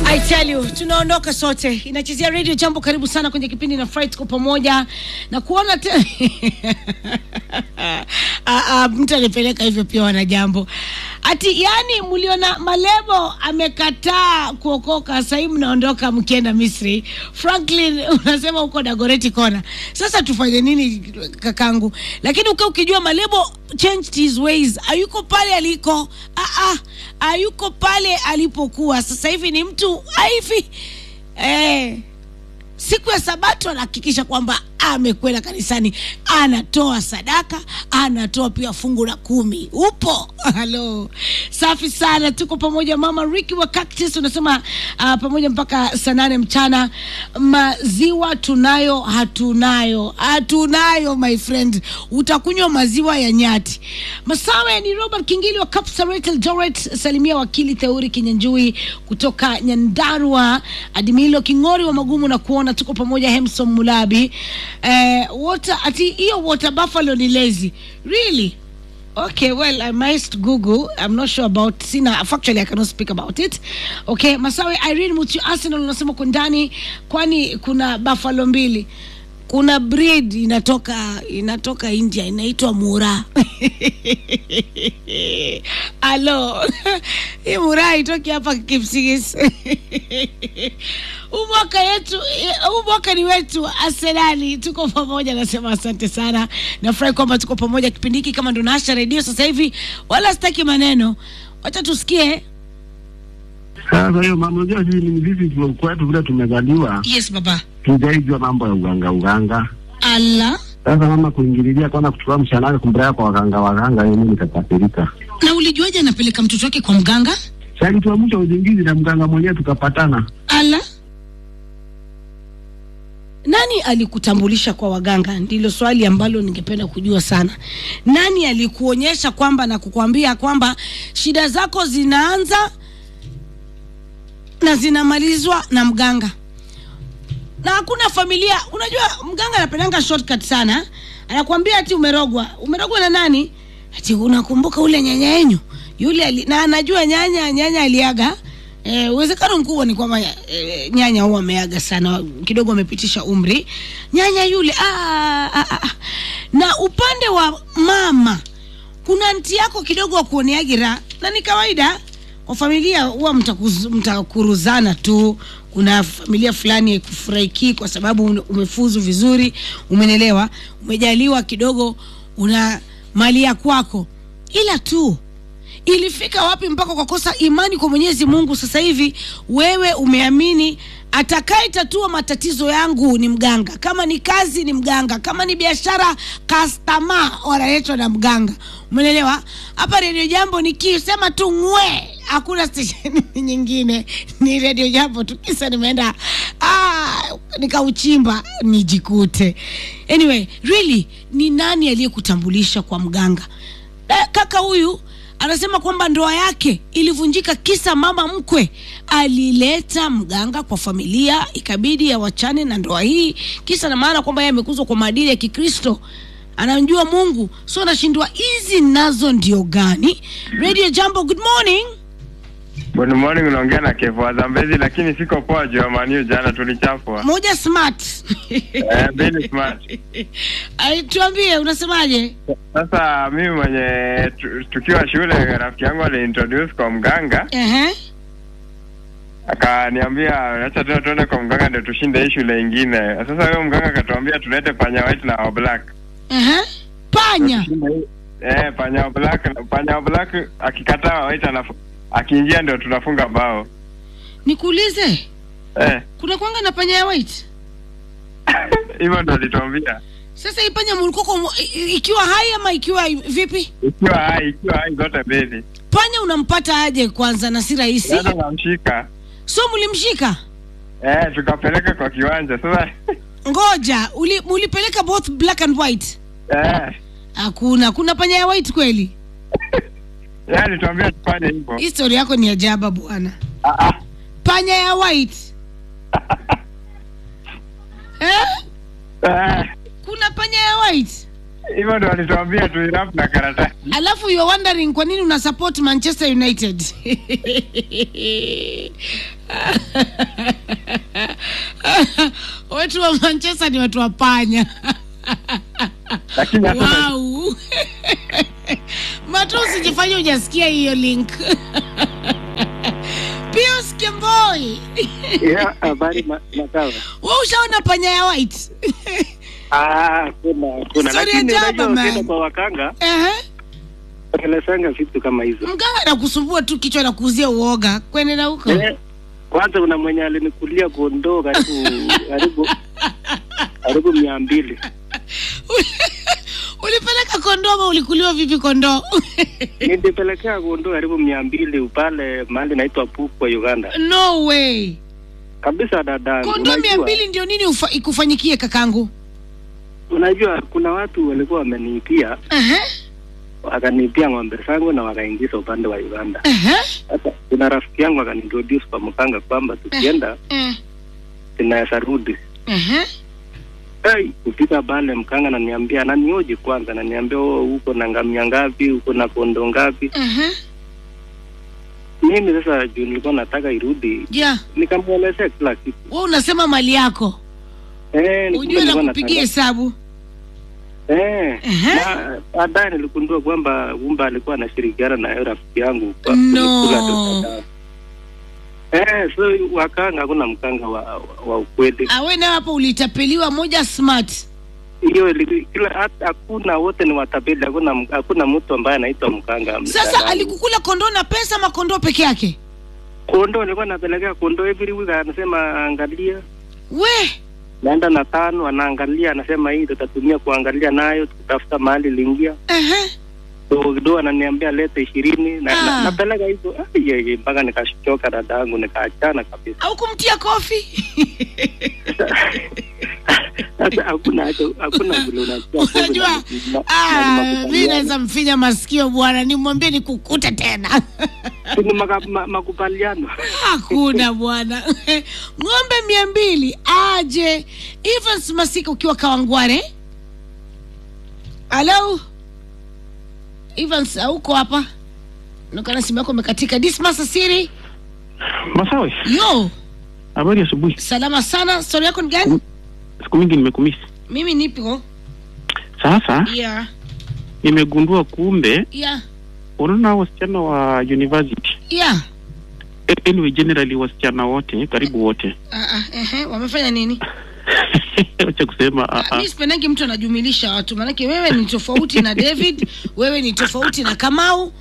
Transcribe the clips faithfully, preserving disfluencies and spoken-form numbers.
I tell you, tunaondoka sote. Inachezea Radio Jambo, karibu sana kwenye kipindi na Fright kwa pamoja. Na kuona tena ah ah mtu anipeleka hivyo pia wana Jambo. Ati yani mliona Malebo amekataa kuokoka, sasa hivi mnaondoka mkienda Misri. Franklin unasema uko Dagoretti Kona. Sasa tufanye nini kakangu? Lakini uka ukijua Malebo changed his ways. Hayuko pale aliko. Ah ah, hayuko pale alipokuwa. Sasa hivi ni mtu hivi eh siku ya Sabato anahakikisha kwamba amekwenda kanisani, anatoa sadaka, anatoa pia fungu la kumi. Upo? Hello. Safi sana, tuko pamoja. Mama Ricky wa Cactus unasema uh, pamoja mpaka saa nane mchana. Maziwa tunayo hatunayo? Hatunayo my friend. Utakunywa maziwa ya nyati. Masawe ni Robert Kingili wa Kapsaretel Joret. Salimia wakili Theuri Kinyanjui kutoka Nyandarua. Adimilo Kingori wa Magumu na kuona tuko pamoja. Hemson Mulabi. Uh, water ati hiyo water buffalo ni lazy really? Okay, well I must Google. I'm not sure about sina, factually I cannot speak about it. Okay, Masawe Irene Mutu Arsenal unasema kundani kwani kuna buffalo mbili. Kuna breed inatoka inatoka India inaitwa Mura. Alo. Hii Mura itoki hapa Kipsigis. Umwaka yetu, umwaka ni wetu Arsenali. Tuko pamoja, nasema asante sana. Nafurahi kwamba tuko pamoja kipindi hiki. Kama ndo naasha radio sasa hivi wala sitaki maneno, wacha tusikie. Sasa hiyo mambo yote ni vipi kwetu vile tumezaliwa? Yes baba. Tujaijua mambo ya uganga uganga. Allah. Sasa mama kuingililia kwana kuchukua mshahara kumbrea kwa waganga waganga yeye mimi nikatapelika. Na ulijuaje anapeleka mtoto wake kwa mganga? Sasa tuamsha uzingizi na mganga mwenyewe tukapatana. Allah. Nani alikutambulisha kwa waganga? Ndilo swali ambalo ningependa kujua sana. Nani alikuonyesha kwamba na kukwambia kwamba shida zako zinaanza na zinamalizwa na mganga? Na hakuna familia, unajua mganga anapendanga shortcut sana. Anakuambia ati umerogwa. Umerogwa na nani? Ati unakumbuka ule nyanya yenu? Yule ali, na anajua nyanya nyanya aliaga. Eh, uwezekano mkubwa ni kwamba eh, nyanya huwa ameaga sana, kidogo amepitisha umri. Nyanya yule ah, ah, ah. Na upande wa mama kuna anti yako kidogo wa kuoneagira, na ni kawaida kwa familia huwa mtakuruzana tu. Kuna familia fulani haikufurahiki kwa sababu umefuzu vizuri, umenelewa, umejaliwa kidogo, una mali ya kwako. Ila tu ilifika wapi mpaka kwa kosa imani kwa Mwenyezi Mungu? Sasa hivi wewe umeamini atakaye tatua matatizo yangu ni mganga. Kama ni kazi ni mganga, kama ni biashara customer wanaletwa na mganga. Umeelewa? Hapa Radio Jambo nikisema tu ngwe, hakuna station nyingine, ni Radio Jambo. Tukisa nimeenda ah nikauchimba nijikute. Anyway, really ni nani aliyekutambulisha kwa mganga? Eh, kaka huyu anasema kwamba ndoa yake ilivunjika kisa mama mkwe alileta mganga kwa familia, ikabidi ya wachane na ndoa hii. Kisa na maana kwamba yeye amekuzwa kwa maadili ya Kikristo, anamjua Mungu, so anashindwa hizi nazo ndio gani? Radio Jambo, good morning. Good morning, unaongea na Kevo wa Zambezi, lakini siko poa juu ya manio jana tulichapwa. Moja smart. Eh, very smart. Ai, tuambie unasemaje? Sasa mimi mwenye tukiwa shule rafiki yangu aliintroduce kwa mganga. Eh eh. Akaniambia acha tu tuende kwa mganga ndio tushinde hii shule nyingine. Sasa huyo mganga akatuambia tulete panya white na black. Eh eh. Panya. Eh, panya black, panya black akikataa white anafu akiingia ndio tunafunga bao. Nikuulize? Eh. Kuna kwanga na panya ya white? Hivyo ndo alituambia. Sasa ipanya mlikoko ikiwa hai ama ikiwa vipi? Ikiwa hai, ikiwa hai zote mbili. Panya unampata aje kwanza na si rahisi? Ndio namshika. So mlimshika? Eh, tukapeleka kwa kiwanja. Sasa ngoja, uli ulipeleka both black and white? Eh. Hakuna, kuna panya ya white kweli? Yaani tuambia tufanye hivyo. History yako ni ajabu bwana. Ah ah. Panya ya white. Eh? Eh. Kuna panya ya white? Hivyo ndo walituambia tuirap na karatasi. Alafu you wondering kwa nini una support Manchester United. Watu wa Manchester ni watu wa panya. Lakini wow. Mato usijifanye hujasikia hiyo link. Pius Kemboi. yeah, habari matawa. Wewe ushaona panya ya white? Ah, kuna kuna lakini unajua kwa wakanga. Eh. Wanasanga vitu kama hizo. Mganga anakusumbua tu kichwa na kuuzia uoga. Kwenda huko. Eh, kwanza una mwenye alinikulia kondoo karibu karibu karibu mia mbili. Ulipeleka kondoo ama ulikuliwa vipi kondoo? Nilipelekea kondoo karibu mia mbili pale mahali naitwa Puku Uganda. No way. Kabisa dada. Kondoo mia mbili ndio nini ufa, ikufanyikie kakangu? Unajua kuna watu walikuwa wameniipia. Eh. Wakaniipia ng'ombe zangu na wakaingiza upande wa Uganda. Eh. Sasa kuna rafiki yangu akanintroduce kwa mkanga kwamba tukienda eh. tunaweza rudi. Eh. Hey, kupita pale mkanga ananiambia ananioje kwanza ananiambia oh, uko na ngamia ngapi, uko na kondoo ngapi? Mhm. Mimi sasa juu nilikuwa nataka irudi. Yeah. Nikamwelezea kila kitu. Wewe unasema mali yako. Eh, unajua na kupigia hesabu. Eh. Uh-huh. Na baadaye niligundua kwamba Wumba alikuwa anashirikiana na yule rafiki yangu kwa no. Eh, so wakanga kuna mkanga wa wa ukweli. Ah, wewe na hapo ulitapeliwa moja smart. Hiyo kila hakuna wote ni watapeli, hakuna hakuna mtu ambaye anaitwa mkanga. Sasa alikukula kondoo na pesa ama kondoo peke yake? Kondoo nilikuwa napelekea kondoo every week, anasema angalia. We naenda na tano anaangalia, anasema hii tutatumia kuangalia nayo tutafuta mahali lingia. Eh eh. So kidogo ananiambia leta ishirini na, ah. na napeleka hizo yeye mpaka nikashoka dadangu nikaachana kabisa. Au kumtia kofi? Sasa hakuna hapo hakuna vile unajua. Unajua ah mimi naweza mfinya masikio bwana nimwambie nikukuta tena. Ni makubaliano. Hakuna bwana. Ng'ombe mia mbili aje. Evans Masika ukiwa Kawangware. Hello? Evans uko hapa? Nakana simu yako umekatika. Dismas Asiri. Masawe. Yo. Habari asubuhi. Salama sana. Story yako ni gani? Siku mingi nimekumisi. Mimi nipo. Sasa? Yeah. Nimegundua kumbe. Yeah. Unaona wasichana wa university. Yeah. Anyway, generally wasichana wote, karibu wote. Ah ah, ehe, wamefanya nini? Acha kusema ah ah. Mimi sipendangi mtu anajumilisha watu, maana wewe ni tofauti na David, wewe ni tofauti na Kamau.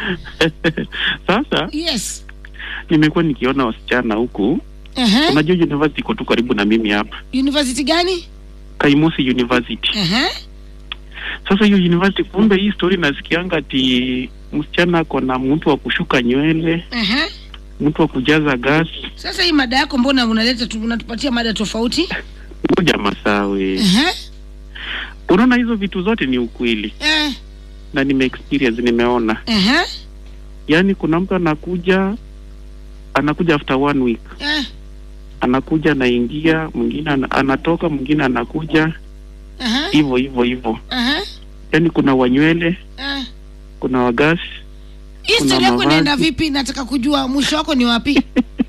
Sasa? Yes. Nimekuwa nikiona wasichana huku. Ehe. Unajua university iko tu karibu na mimi hapa. University gani? Kaimusi University. Ehe. Sasa hiyo university kumbe hii story nasikianga ati msichana ako na mtu wa kushuka nywele. Ehe. Mtu wa kujaza gas. Sasa hii mada yako mbona unaleta tu unatupatia mada tofauti? Ngoja Masawe. Ehe. Unaona hizo vitu zote ni ukweli. Eh. Na nime experience nimeona. Ehe. Yaani kuna mtu anakuja anakuja after one week. Eh. Anakuja anaingia, mwingine anatoka, mwingine anakuja. Ehe. Hivyo hivyo hivyo. Ehe. Yaani kuna wanywele. Eh. Kuna wagas. Historia yako inaenda vipi? Nataka kujua mwisho wako ni wapi?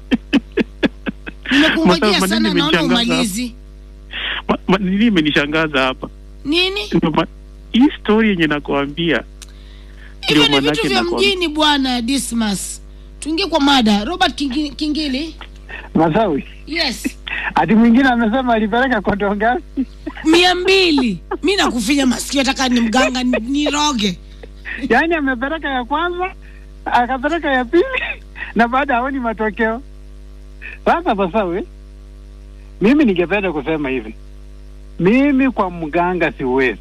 Nimekungojea sana naona umalizi. Nini imenishangaza hapa? Nini? Hii story yenye nakuambia. Hivi ni vitu vya mjini bwana Dismas. Tuingie kwa mada. Robert Kingili. Kingili. Masawi. Yes. Ati mwingine amesema alipeleka kondoo ngapi? mia mbili. Mimi nakufinya masikio nataka ni mganga niroge. Yaani amepeleka ya kwanza, akapeleka ya pili na baada haoni matokeo. Sasa Masawi, mimi ningependa kusema hivi. Mimi kwa mganga siwezi.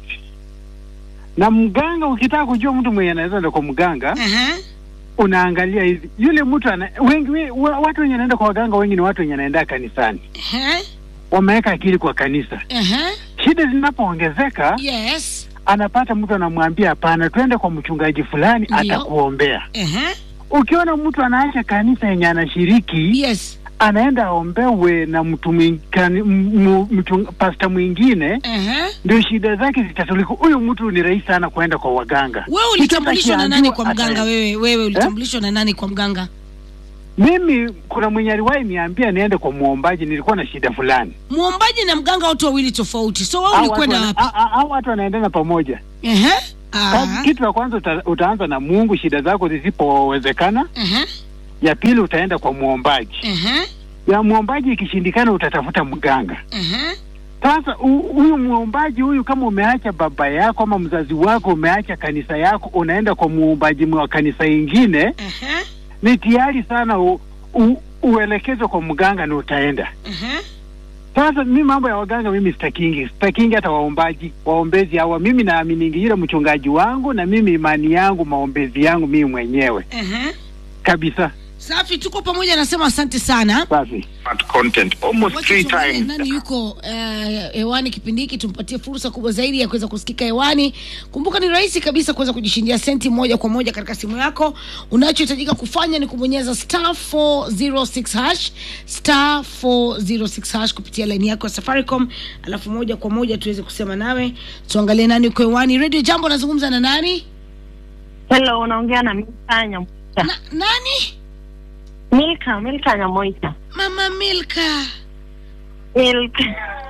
Na mganga ukitaka kujua mtu mwenye anaweza ndio kwa mganga, uh-huh. unaangalia hivi. Yule mtu ana wengi we, watu wenye wanaenda kwa waganga wengi ni watu wenye wanaenda kanisani. Uh-huh. Wameweka akili kwa kanisa. Uh-huh. Shida zinapoongezeka, yes. Anapata mtu anamwambia hapana, twende kwa mchungaji fulani atakuombea. Uh-huh. Ukiona mtu anaacha kanisa yenye anashiriki, yes. Anaenda aombewe na mtu mwingine, pastor mwingine, uh-huh. Ndio shida zake zitatulika. Huyo mtu ni rahisi sana kwenda kwa waganga. Wewe ulitambulishwa na nani kwa mganga wewe? Wewe ulitambulishwa eh? na nani kwa mganga? Mimi kuna mwenye aliwahi niambia niende kwa muombaji, nilikuwa na shida fulani. Muombaji na mganga watu wawili tofauti. So wewe ulikwenda wapi? Hao watu wanaendana pamoja. Ehe. Ah. Kitu cha kwanza uta, utaanza na Mungu shida zako zisipowezekana. Ehe. Ya pili utaenda kwa muombaji. Ehe. Ya muombaji ikishindikana utatafuta mganga. Ehe. Sasa huyu muombaji huyu, kama umeacha baba yako ama mzazi wako, umeacha kanisa yako, unaenda kwa muombaji wa kanisa ingine. Ehe. Ni tayari sana u, u, uelekezwe kwa mganga na utaenda. Ehe. Sasa mimi mambo ya waganga mimi sitakingi. Sitakingi hata waombaji, waombezi hawa. Mimi naamini ile mchungaji wangu na mimi imani yangu, maombezi yangu mimi mwenyewe. Ehe. Kabisa. Safi, tuko pamoja, nasema asante sana. Safi. At content almost Wacha three tuangalie times. nani yuko eh, hewani kipindi hiki, tumpatie fursa kubwa zaidi ya kuweza kusikika hewani. Kumbuka ni rahisi kabisa kuweza kujishindia senti moja kwa moja katika simu yako. Unachohitajika kufanya ni kubonyeza star four oh six hash star four oh six hash kupitia line yako ya Safaricom, alafu moja kwa moja tuweze kusema nawe. Tuangalie nani yuko hewani. Radio Jambo, nazungumza na nani? Hello, unaongea na Milka Nyamoita. Na, nani? Milka, Milka Nyamoita. Mama Milka. Milka.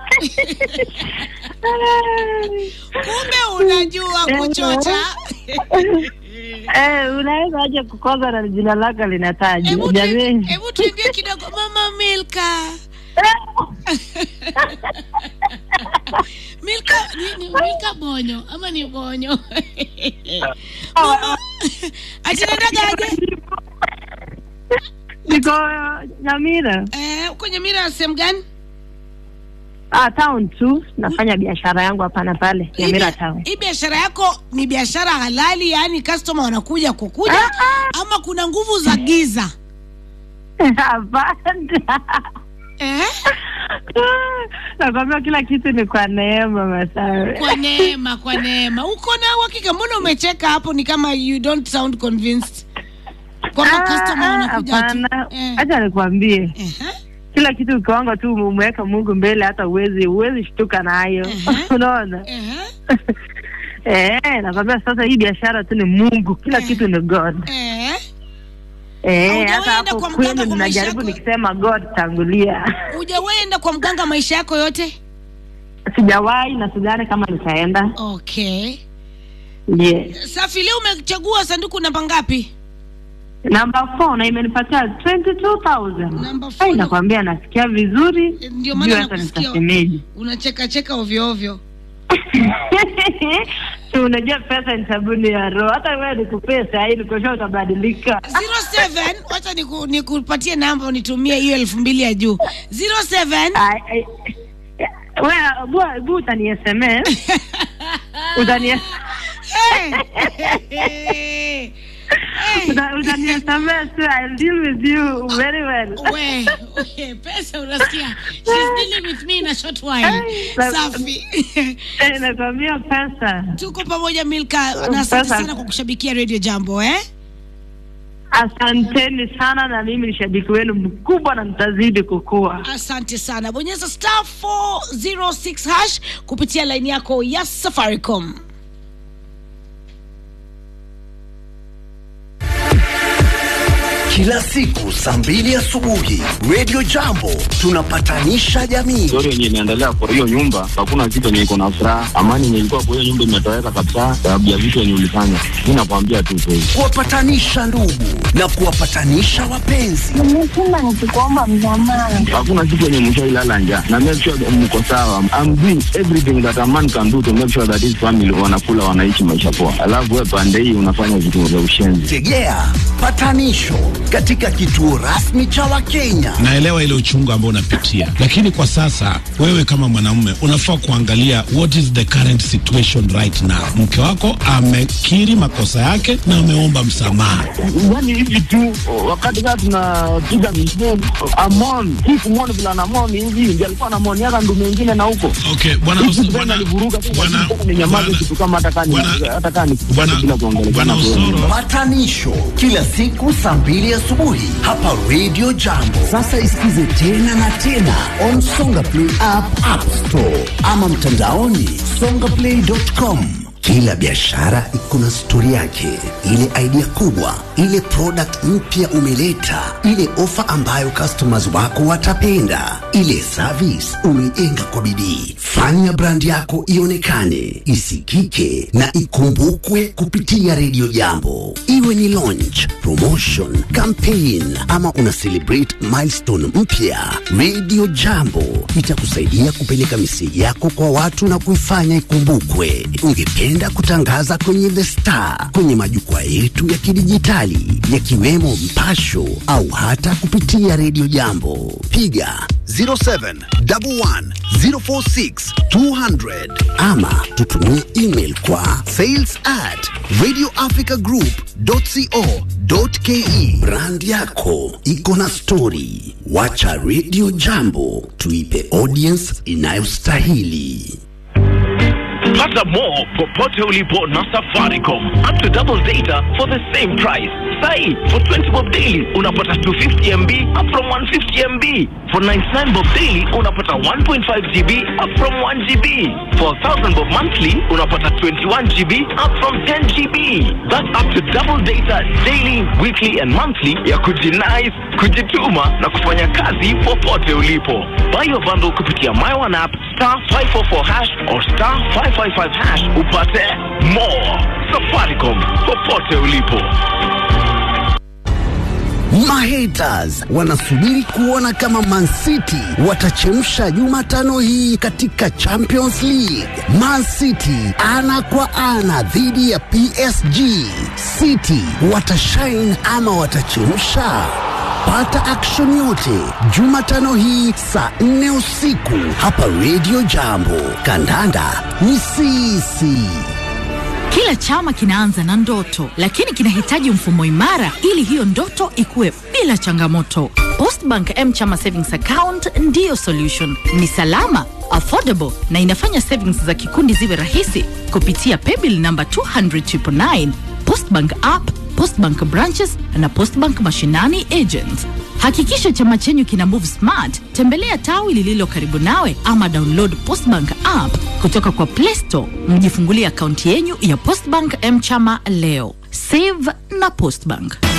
Kumbe unajua kuchocha. Eh, unaweza aje kukosa na jina lako linatajwa. Jamani. Hebu tuimbie kidogo Mama Milka. Milka ni, ni Milka Bonyo ama ni Bonyo? Mama atinendaga aje? Niko Nyamira. Eh, uko Nyamira sehemu gani? Ah, town tu. Nafanya biashara yangu hapa na pale, Nyamira town. Hii biashara yako ni biashara halali, yani customer wanakuja kukuja ah, ah. ama kuna nguvu za giza? Hapana. Eh? Nakwambia kila kitu ni kwa neema Masawe. Kwa neema, kwa neema. Uko na uhakika? Mbona umecheka hapo ni kama you don't sound convinced? Kwa ah, customer wanakuja tu. Hapana. Eh. Acha nikwambie. Uh-huh. Kila kitu ukiwanga tu umeweka Mungu mbele, hata uwezi uwezi shtuka nayo. Uh-huh. Unaona? Uh-huh. Eh, nakwambia sasa hii biashara tu ni Mungu, kila uh-huh. kitu ni God. Eh. Eh, hata hapo kwenu ninajaribu nikisema God tangulia. Hujawaenda kwa mganga maisha yako yote? Sijawahi na sidhani kama nitaenda. Okay. Yes. Safi, leo umechagua sanduku namba ngapi? Number four, na imenipatia twenty-two thousand. Number four. Nakwambia nasikia vizuri. Ndio maana nakusikia unacheka cheka ovyo ovyo. Unajua pesa ni sabuni ya roho. Hata wewe nikupesa hii nikosha utabadilika. zero seven, wacha niku, nikupatie namba unitumie hiyo elfu mbili ya juu. zero seven. Wewe bwana bu utani S M S. Utani Utani S M S, I'll deal with you very well. We, we, pesa unasikia. She's dealing with me in a short while. Safi. Eh, nakwambia pesa. Tuko pamoja Milka, na asante sana kwa kushabikia Radio Jambo, eh? Asanteni sana, na mimi ni shabiki wenu mkubwa na mtazidi kukua. Asante sana. Bonyeza star four oh six hash kupitia line yako ya Safaricom. Kila siku saa mbili asubuhi Radio Jambo tunapatanisha jamii. Story yenyewe inaendelea kwa hiyo nyumba, hakuna kitu yenye iko na furaha. Amani yenye ilikuwa kwa hiyo nyumba imetoweka kabisa sababu ya vitu yenye ulifanya. Mimi nakwambia tu kweli. Kuwapatanisha ndugu na kuwapatanisha wapenzi. Nimesema nikikuomba msamaha. Hakuna kitu yenye mshailala njaa. Na make sure mko sawa. I'm doing everything that a man can do to make sure that his family wanakula, wanaishi maisha poa. Alafu wewe pande hii unafanya vitu vya ushenzi. Tegea patanisho katika kituo rasmi cha Wakenya. Naelewa ile uchungu ambao unapitia, lakini kwa sasa wewe kama mwanamume unafaa kuangalia what is the current situation right now. Mke wako amekiri makosa yake na ameomba msamaha. Yaani hivi tu wakati gani tunapiga misheni Amon, hii muone bila na Amon hivi ndio alikuwa na Amon yaka ndume mwingine na huko. Okay, bwana bwana alivuruga bwana ni nyamaza kitu kama hata kani hata kani bila kuongelea. Bwana Usoro. Patanisho kila siku saa mbili asubuhi hapa Radio Jambo. Sasa isikize tena na tena on Songa Play app, App Store ama mtandaoni songaplay dot com. Kila biashara iko na stori yake, ile idea kubwa, ile product mpya umeleta, ile ofa ambayo customers wako watapenda, ile service umeijenga kwa bidii. Fanya brand yako ionekane, isikike na ikumbukwe kupitia Radio Jambo. Iwe ni launch, promotion, campaign ama una celebrate milestone mpya, Radio Jambo itakusaidia kupeleka message yako kwa watu na kuifanya ikumbukwe. Ungependa kutangaza kwenye The Star, kwenye majukwaa yetu ya kidijitali yakiwemo Mpasho au hata kupitia Radio Jambo, piga zero seven one one zero four six two hundred ama tutumie email kwa sales at radio africa group dot co dot ke. Brand yako iko na story, wacha Radio Jambo tuipe audience inayostahili. Pata more popote ulipo na Safaricom. Up to double data for the same price. Sai, for twenty bob daily, unapata two hundred fifty megabytes up from one hundred fifty megabytes. For ninety-nine bob daily, unapata one point five gigabytes up from one gigabyte. For one thousand bob monthly, unapata twenty-one gigabytes up from ten gigabytes. That's up to double data daily, weekly and monthly ya kujinais, kujituma na kufanya kazi popote ulipo. Buy your bundle kupitia My One app, star five four four hash or star five five five hash upate more. Safaricom, popote ulipo. Mahaters wanasubiri kuona kama Man City watachemsha Jumatano hii katika Champions League. Man City ana kwa ana dhidi ya P S G. City watashine ama watachemsha? Pata action yote Jumatano hii saa nne usiku hapa Radio Jambo. Kandanda ni sisi. Kila chama kinaanza na ndoto, lakini kinahitaji mfumo imara ili hiyo ndoto ikue bila changamoto. Postbank M-Chama Savings Account ndiyo solution. Ni salama, affordable na inafanya savings za kikundi ziwe rahisi kupitia paybill number two hundred nine nine nine, Postbank app, Postbank branches na Postbank mashinani agents. Hakikisha chama chenyu kina move smart. Tembelea tawi lililo karibu nawe ama download Postbank app kutoka kwa Play Store. Mjifungulie akaunti yenu ya Postbank M-Chama leo. Save na Postbank.